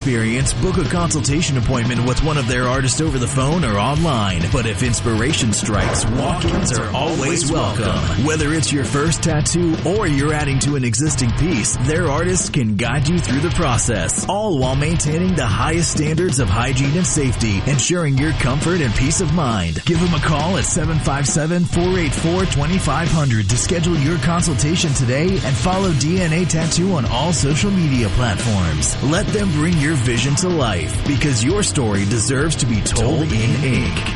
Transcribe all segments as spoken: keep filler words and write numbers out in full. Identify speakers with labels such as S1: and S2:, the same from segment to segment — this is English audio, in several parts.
S1: experience, book a consultation appointment with one of their artists over the phone or online. But if inspiration strikes, walk-ins are always welcome. Whether it's your first tattoo or you're adding to an existing piece, their artists can guide you through the process, all while maintaining the highest standards of hygiene and safety, ensuring your comfort and peace of mind. Give them a call at seven five seven, four eight four, two five zero zero to schedule your consultation today and follow D N A Tattoo on all social media platforms. Let them bring your vision to life, because your story deserves to be told in ink.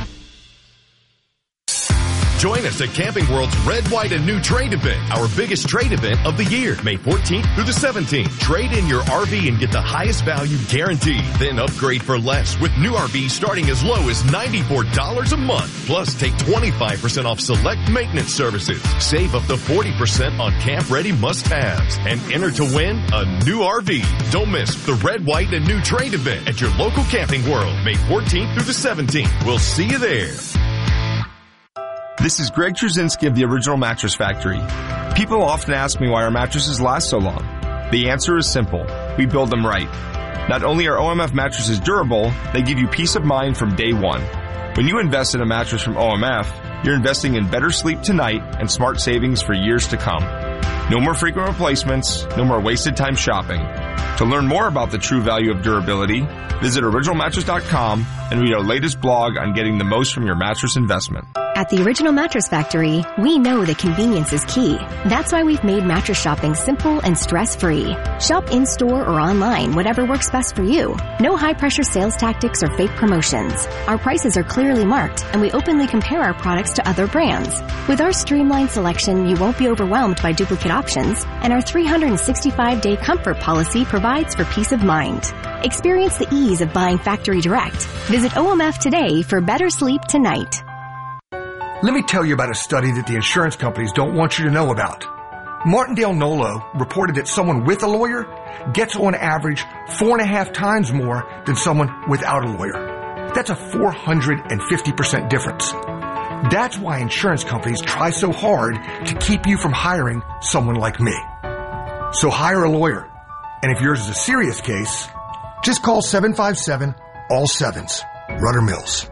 S2: Join us at Camping World's Red, White, and New Trade event, our biggest trade event of the year, May fourteenth through the seventeenth. Trade in your R V and get the highest value guaranteed. Then upgrade for less with new R Vs starting as low as ninety-four dollars a month. Plus, take twenty-five percent off select maintenance services. Save up to forty percent on camp-ready must-haves. And enter to win a new R V. Don't miss the Red, White, and New Trade event at your local Camping World, May fourteenth through the seventeenth. We'll see you there.
S3: This is Greg Truzinski of the Original Mattress Factory. People often ask me why our mattresses last so long. The answer is simple. We build them right. Not only are O M F mattresses durable, they give you peace of mind from day one. When you invest in a mattress from O M F, you're investing in better sleep tonight and smart savings for years to come. No more frequent replacements, no more wasted time shopping. To learn more about the true value of durability, visit original mattress dot com and read our latest blog on getting the most from your mattress investment.
S4: At the Original Mattress Factory, we know that convenience is key. That's why we've made mattress shopping simple and stress-free. Shop in-store or online, whatever works best for you. No high-pressure sales tactics or fake promotions. Our prices are clearly marked, and we openly compare our products to other brands. With our streamlined selection, you won't be overwhelmed by duplicate options, and our three hundred sixty-five day comfort policy provides for peace of mind. Experience the ease of buying factory direct. Visit O M F today for better sleep tonight.
S5: Let me tell you about a study that the insurance companies don't want you to know about. Martindale Nolo reported that someone with a lawyer gets on average four and a half times more than someone without a lawyer. That's a four hundred fifty percent difference. That's why insurance companies try so hard to keep you from hiring someone like me. So hire a lawyer. And if yours is a serious case, just call seven five seven, all sevens. Rudder Mills.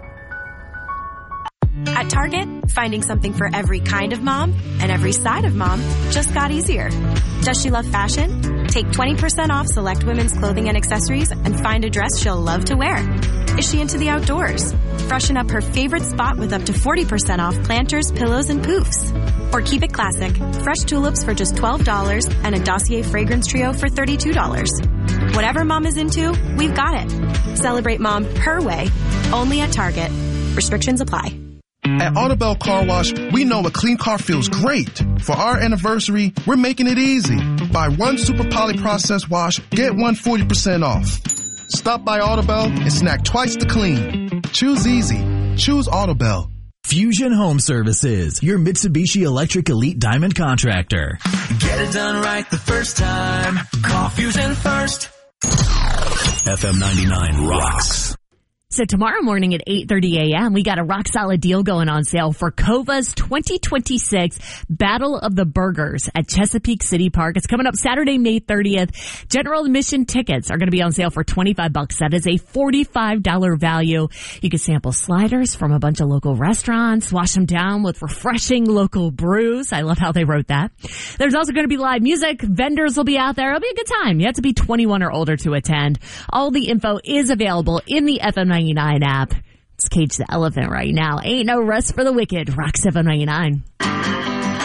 S6: At Target, finding something for every kind of mom and every side of mom just got easier. Does she love fashion? Take twenty percent off select women's clothing and accessories and find a dress she'll love to wear. Is she into the outdoors? Freshen up her favorite spot with up to forty percent off planters, pillows, and poofs. Or keep it classic. Fresh tulips for just twelve dollars and a Dossier fragrance trio for thirty-two dollars. Whatever mom is into, we've got it. Celebrate mom her way, only at Target. Restrictions apply.
S7: At Audubell Car Wash, we know a clean car feels great. For our anniversary, we're making it easy. Buy one Super Poly Process Wash, get one forty percent off. Stop by Audubell and snack twice the clean. Choose easy. Choose Audubell.
S1: Fusion Home Services, your Mitsubishi Electric Elite Diamond contractor.
S8: Get it done right the first time. Call Fusion first.
S1: F M ninety-nine rocks.
S9: So tomorrow morning at eight thirty a.m., we got a rock solid deal going on sale for Cova's twenty twenty-six Battle of the Burgers at Chesapeake City Park. It's coming up Saturday, May thirtieth. General admission tickets are going to be on sale for twenty-five bucks. That is a forty-five dollars value. You can sample sliders from a bunch of local restaurants, wash them down with refreshing local brews. I love how they wrote that. There's also going to be live music. Vendors will be out there. It'll be a good time. You have to be twenty-one or older to attend. All the info is available in the F M ninety-nine app. Let's cage the elephant right now. Ain't no rest for the wicked. Rock seven ninety-nine.